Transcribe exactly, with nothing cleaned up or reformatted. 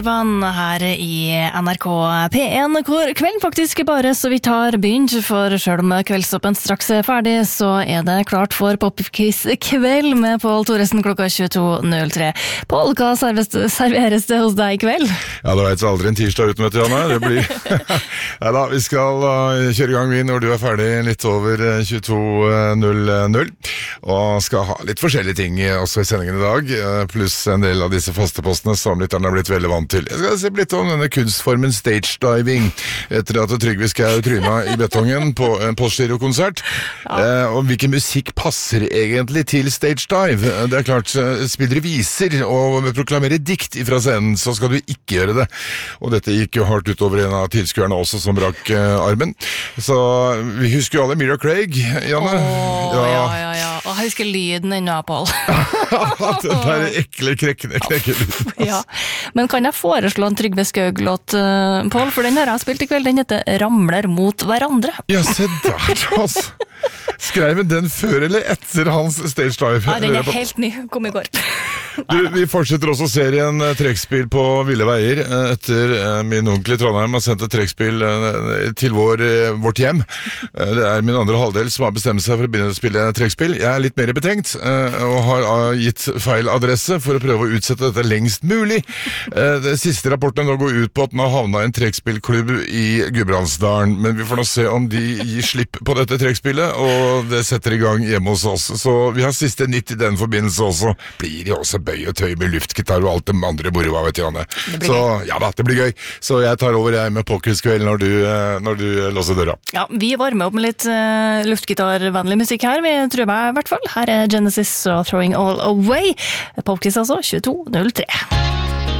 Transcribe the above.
Vann her i N R K P en, hvor kvelden faktisk bare så vidt har begynt, for selv om kveldstoppen straks er ferdig, så er det klart for popquiz kveld med Pål Thoresen klokka tjueto null tre. Pål, hva serveres det hos deg i kveld? Ja, det vet aldri en tirsdag uten, vet du, Janne. Det blir... Neida, vi skal uh, kjøre i gang vi når du er ferdig litt over uh, tjueto null null, og skal ha litt forskjellige ting også i sendingen i dag, uh, pluss en del av disse faste postene som lytterne har blitt veldig vant til. Jeg skal se litt om denne kunstformen stage diving, etter at Trygve Skau tryna i betongen på en postgirokonsert. Ja. Eh, og hvilken musikk passer egentlig til stage dive? Det er klart, spiller viser og proklamerer dikt fra scenen, så skal du ikke gjøre det. Og dette gikk jo hardt utover en av tilskuerne også som brakk eh, armen. Så vi husker jo alle Mira Craig, Janne. Åh, ja, ja, ja. ja. Og jeg husker lyden ennå, Pål. Den der ekle krekkende krekkelyden. Ja, men kan jeg foreslå en Trygve Skaug-låt, uh, Pål? For den har jeg spilt i kveld, den heter Ramler mot hverandre. Ja, se der, altså. Skrev den før eller etter hans stage dive? Ja, den er helt ny, kom i går. Du, vi fortsetter også serien trekkspill på Ville Veier, etter min onkel i Trondheim har sendt et trekkspill til vår, vårt hjem. Det er min andre halvdel som har bestemt seg for å begynne å spille trekkspill. Jeg er litt mer betenkt, og har gitt feil adresse for å prøve å utsette dette lengst mulig. Det siste rapporten nå går ut på at den har havnet en trekkspillklubb i Gudbrandsdalen, men vi får nå se om de gir slipp på dette trekkspillet, og det setter i gang hjemme hos oss. Så vi har siste nytt i den forbindelse også. Blir det også bøy og tøy med luftgitar og alt det andre moroa, vet du, Janne. Så ja da, det blir gøy. Så jeg tar over jeg med popquiz-kveld når du, når du låser døra. Ja, vi varmer opp med litt uh, luftgitarvennlig musikk her, vi tror jeg i hvert fall. Her er Genesis og Throwing All Away. Popquiz altså, tjueto null tre.